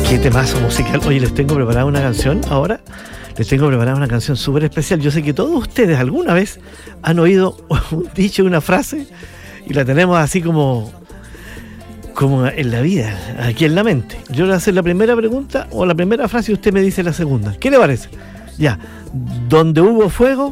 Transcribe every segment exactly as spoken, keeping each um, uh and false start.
Qué temazo musical. Oye, les tengo preparada una canción ahora. Les tengo preparada una canción súper especial. Yo sé que todos ustedes alguna vez han oído un dicho, una frase, y la tenemos así como, como en la vida, aquí en la mente. Yo le voy a hacer la primera pregunta o la primera frase y usted me dice la segunda. ¿Qué le parece? Ya. Donde hubo fuego,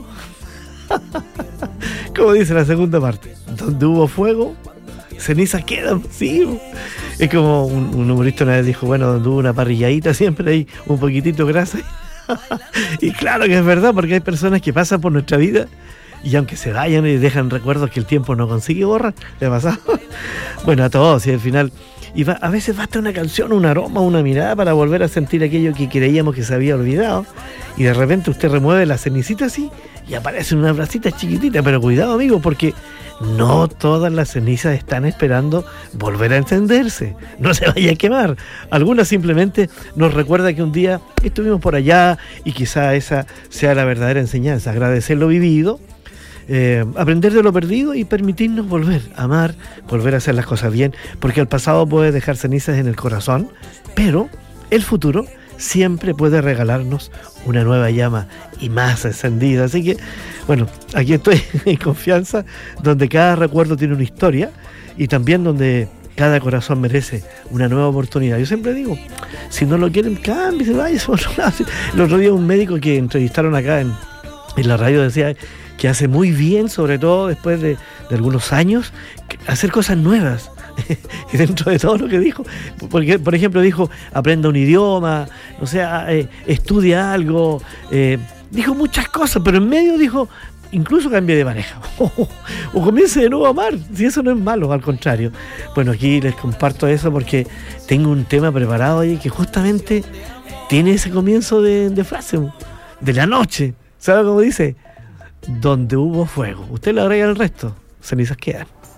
como dice la segunda parte, donde hubo fuego, cenizas quedan, sí. Es como un, un humorista una vez dijo, bueno, donde hubo una parrilladita siempre hay un poquitito de grasa. Y claro que es verdad, porque hay personas que pasan por nuestra vida y aunque se vayan y dejan recuerdos que el tiempo no consigue borrar, ¿le ha pasado? Bueno, a todos, y al final, y va, a veces basta una canción, un aroma, una mirada para volver a sentir aquello que creíamos que se había olvidado, y de repente usted remueve la cenicita así y aparece una bracita chiquitita. Pero cuidado, amigo, porque no todas las cenizas están esperando volver a encenderse. No se vaya a quemar. Algunas simplemente nos recuerda que un día estuvimos por allá y quizá esa sea la verdadera enseñanza. Agradecer lo vivido, eh, aprender de lo perdido y permitirnos volver a amar, volver a hacer las cosas bien. Porque el pasado puede dejar cenizas en el corazón, pero el futuro siempre puede regalarnos una nueva llama y más encendida. Así que, bueno, aquí estoy en confianza, donde cada recuerdo tiene una historia y también donde cada corazón merece una nueva oportunidad. Yo siempre digo, si no lo quieren, cámbiese, váyase a otro lado. El otro día un médico que entrevistaron acá en, en la radio decía que hace muy bien, sobre todo después de, de algunos años, hacer cosas nuevas. Y dentro de todo lo que dijo, porque por ejemplo dijo, aprenda un idioma, o sea, eh, estudia algo, eh, dijo muchas cosas, pero en medio dijo, incluso cambie de pareja, o, o comience de nuevo a amar, si eso no es malo, al contrario. Bueno, aquí les comparto eso porque tengo un tema preparado ahí que justamente tiene ese comienzo de, de frase, de la noche, ¿sabe cómo dice? Donde hubo fuego, usted le agrega el resto, cenizas quedan.